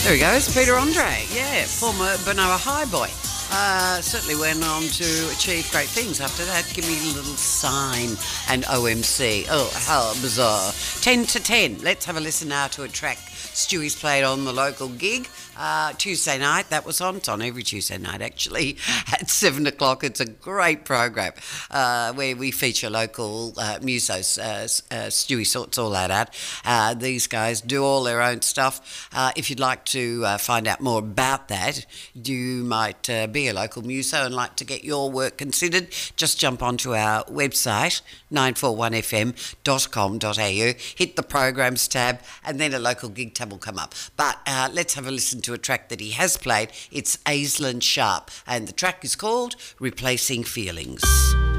There he goes, Peter Andre, former Benoa High boy. Certainly went on to achieve great things after that. Give me a little sign and OMC. Oh, how bizarre. 10 to 10. Let's have a listen now to a track Stewie's played on the local gig. Tuesday night, that was on. It's on every Tuesday night, actually, at 7 o'clock. It's a great program where we feature local musos. Stewie sorts all that out. These guys do all their own stuff. If you'd like to find out more about that, you might be a local muso and like to get your work considered, just jump onto our website, 941fm.com.au, hit the programs tab, and then a local gig tab will come up. But let's have a listen to a track that he has played. It's Aislinn Sharp, and the track is called Replacing Feelings.